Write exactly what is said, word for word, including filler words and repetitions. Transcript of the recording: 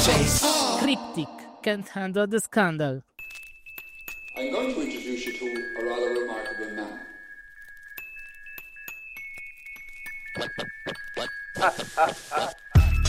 face. Cryptic, can't handle the scandal. I'm going to introduce you to a rather remarkable man.